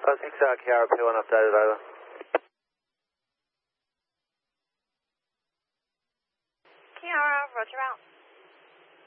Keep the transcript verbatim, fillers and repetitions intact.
six, uh, Kiara P one updated, over. Kiara, roger out.